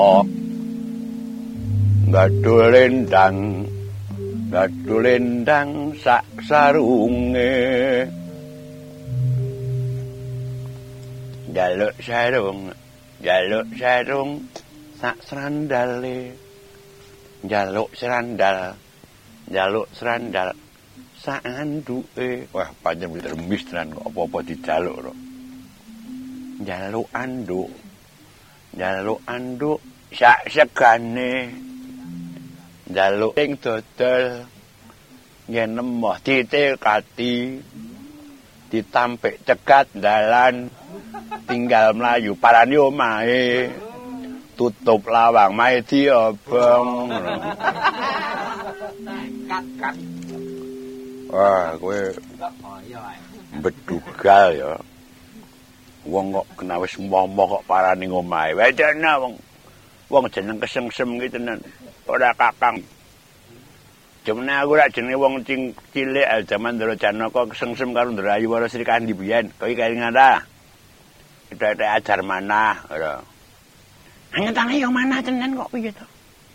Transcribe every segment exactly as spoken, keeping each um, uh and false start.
Gadul lendang gadul lendang sak sarunge jaluk sarung jaluk sarung sak srandale jaluk serandal jaluk serandal sak anduke wah pancen remis tenan kok apa-apa dijaluk lho jaluk anduk jaluk anduk sak segane jaluk ing dodol yen emoh ditekati ditampik cegat dalan tinggal mlayu parani omahe tutup lawang mae diobong wah kowe bedugal ya wong kok kena wis momo kok parani omahe wedana wong wong jeneng kesengsem ki tenan ora kakang. Jemene aku rak jenenge wong cilik jaman Ndara Janaka kesengsem karo Ndrayu karo Sri Kandi biyen. Kowe kelingan ta? Ithik ajar manah ora. Anyetane yo manah tenan kok piye to?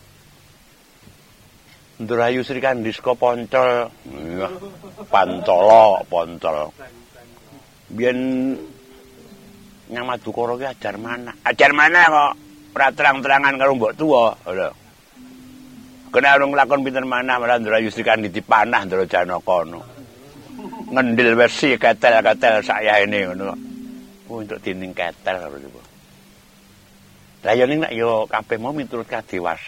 Ndrayu Sri Kandi saka Poncol. Iya. Pancala Poncol. Biyen Nyang Madukara ki ajar manah. Ajar manah kok ora terang-terangan karo mbok tuwa lho. Kena urung lakon pinten manah malah Ndrayu Sri Kandi dipanah Ndara Janaka ngono. Ngendil wesi ketel-ketel sakyaene ngono. Oh entuk dinding ketel karo niku. Lah yo ning nek yo kabeh mau miturut kadewasa.